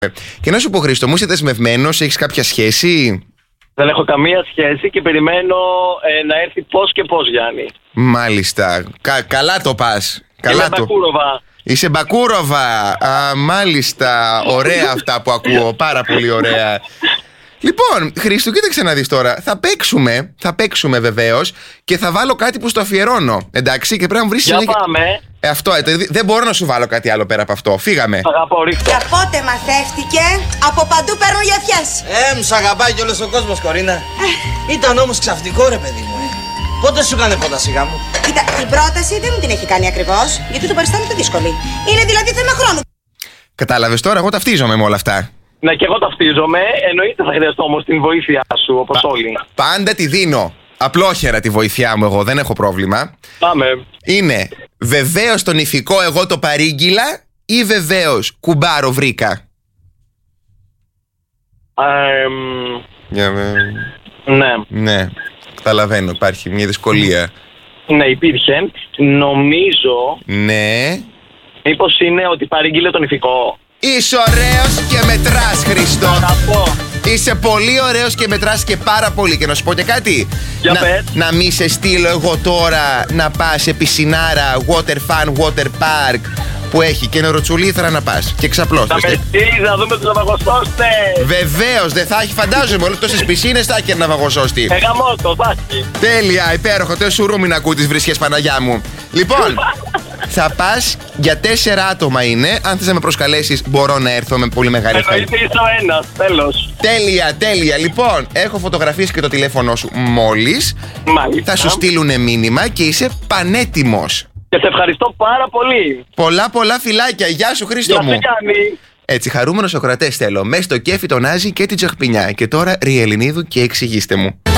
Και να σου πω, Χρήστο, μου είσαι δεσμευμένος, έχεις κάποια σχέση? Δεν έχω καμία σχέση και περιμένω να έρθει πώς και πώς, Γιάννη. Μάλιστα. Καλά το πας. Καλά το. Μπακούροβα. Είσαι Μπακούροβα. Μάλιστα. Ωραία αυτά που ακούω. Πάρα πολύ ωραία. Λοιπόν, Χρήστο, κοίταξε να δεις τώρα. Θα παίξουμε βεβαίως και θα βάλω κάτι που στο αφιερώνω. Εντάξει, και πρέπει να μου βρεις συνέχεια. Για πάμε. Αυτό, δεν μπορώ να σου βάλω κάτι άλλο πέρα από αυτό. Φύγαμε. Αγαπώ, ρίχτω. Για πότε μαθεύτηκε, από παντού παίρνουν γιαφιές. Μ' αγαπάει κι όλος ο κόσμος, Κορίνα. Ήταν όμως ξαφνικό, ρε παιδί μου. Πότε σου έκανε πρόταση γάμου? Κοίτα, την πρόταση δεν μου την έχει κάνει ακριβώς, γιατί το παριστάνεται δύσκολη. Είναι δηλαδή θέμα χρόνου. Κατάλαβες τώρα, εγώ ταυτίζομαι με όλα αυτά. Ναι, και εγώ ταυτίζομαι. Εννοείται θα χρειαστώ όμως την βοήθειά σου, όπως όλοι. Πάντα τη δίνω. Απλόχερα τη βοήθειά μου, εγώ δεν έχω πρόβλημα. Πάμε. Είναι βεβαίως τον Ηφικό εγώ το παρήγγειλα ή βεβαίως κουμπάρο βρήκα? Ναι, καταλαβαίνω, υπάρχει μια δυσκολία. Ναι, υπήρχε. Νομίζω. Ναι. Μήπως είναι ότι παρήγγειλε τον Ηφικό? Είσαι ωραίος και μετράς, Χριστό. Αγαπώ. Είσαι πολύ ωραίος και μετράς και πάρα πολύ. Και να σου πω και κάτι. Για να μη σε στείλω εγώ τώρα να πας σε πισινάρα, water fun, water park που έχει και νεροτσουλήθρα να πας και ξαπλώστε. Θα με στείλεις να δούμε τους ναυαγοσώστες. Βεβαίως, δεν θα έχει, φαντάζομαι, όλες τόσες πισίνες θα έχει ναυαγοσώστη. Γαμώτο, βάση. Τέλεια, υπέροχο, το σουρούμι να ακούω τις βρισχές, Παναγιά μου. Λοιπόν, θα πας για 4 άτομα είναι. Αν θες να με προσκαλέσεις, μπορώ να έρθω με πολύ μεγάλη ευχαρίστηση. Εννοείται είσαι ο ένας, τέλος. Τέλεια. Λοιπόν, έχω φωτογραφίες και το τηλέφωνο σου μόλις. Μάλιστα. Θα σου στείλουν μήνυμα και είσαι πανέτοιμος. Και σε ευχαριστώ πάρα πολύ. Πολλά φιλάκια. Γεια σου, Χρήστο μου. Έτσι, χαρούμενος ακροατές θέλω. Μες στο κέφι τον Άζη και την Τσαχπινιά. Και τώρα Ριελινίδου και εξηγήστε μου.